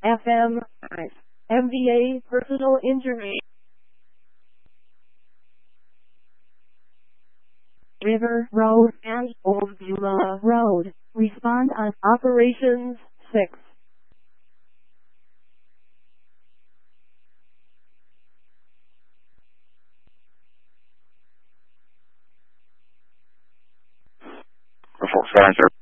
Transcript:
FM, MVA, personal injury. River Road and Old Beulah Road. Respond on Operations 6. Report 7, sir.